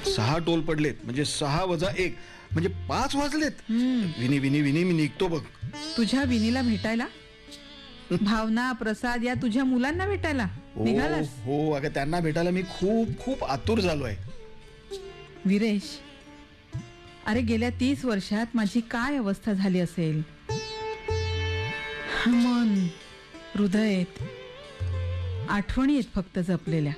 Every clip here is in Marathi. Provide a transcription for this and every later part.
6 टोल पडलेत म्हणजे 6 वजा 1 म्हणजे 5 वाजलेत. विनी विनी विनी मी निघतो बघ. तुझ्या विनीला भेटायला? भावना, प्रसाद या तुझ्या मुलांना भेटायला निघालास? हो अगं, त्यांना भेटायला मी खूप खूप आतुर झालोय. वीरेश, अरे गेल्या 30 वर्षात माझी काय अवस्था झाली असेल. मन, हृदय, आठवणी आहेत फक्त जपलेल्या.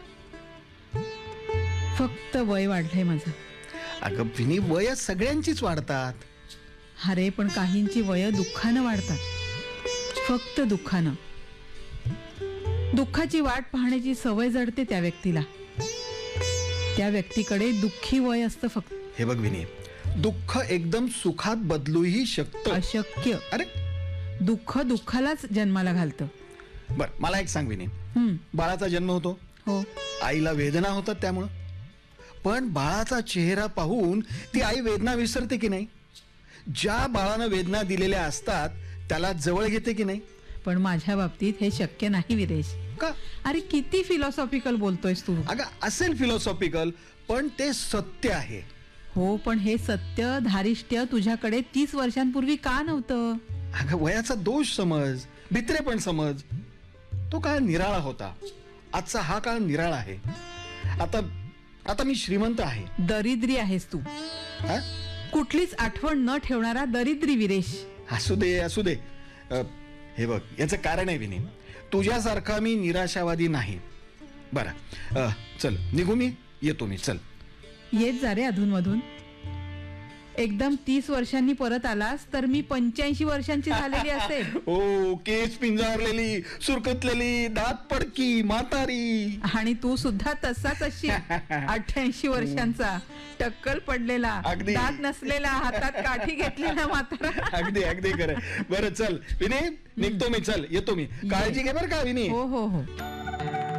फक्त वय वाढलंय माझं. अगं विनी, वय सगळ्यांचीच वाढतात. अरे पण काहींची वय दुःखानं वाढतात. फक्त दुःखानं. दुःखाची वाट पाहण्याची सवय जडते त्या व्यक्तीला. त्या व्यक्तीकडे दुःखी वय असतं फक्त. हे बघ विनी, दुःख एकदम सुखात बदलूही शकतं. अशक्य. अरे दुःख दुःखालाच जन्माला घालतं. बर, मला एक सांग विनी, बाळाचा जन्म होतो, हो, आईला वेदना होतात त्यामुळं, पण बाळाचा चेहरा पाहून ती आई वेदना विसरते की नाही? ज्या बाळानं वेदना दिलेल्या असतात त्याला जवळ घेते की नाही? पण माझ्या बाबतीत हे शक्य नाही वीरेश. का? अरे किती फिलॉसॉफिकल बोलतोयस तू. अगं असेल फिलॉसॉफिकल, पण ते सत्य आहे. हो, पण हे सत्य धारिष्ट्य तुझ्याकडे 30 वर्षांपूर्वी का नव्हतं? अगं वयाचा दोष समज, भित्रेपण समज. तो काळ निराळा होता. आजचा हा काळ निराळा आहे. आता मी श्रीमंत आहे. दरिद्री आहेस तू. हा? कुठलीच आठवण न ठेवणारा दरिद्री वीरेश. असू दे असू दे. हे बघ, याचं कारण आहे विनी, तुझ्यासारखा मी निराशावादी नाही. बरं, चल निघू, मी येतो. मी चल येत जा रे अधूनमधून. एकदम 30 वर्षांनी परत आलास तर मी 85 वर्षांची झालेली असेल. ओ, केस पिंजारलेली, सुरकतलेली, दात पडकी, म्हातारी. आणि तू सुद्धा तसाच असशील. 88 वर्षांचा, टक्कल पडलेला, अगदी. दात नसलेला, हातात काठी घेतलेला म्हातारा. अगदी अगदी खरं. बरं चल विनी, निघतो मी. चल येतो मी. काळजी घे बरं का विनी. हो हो हो.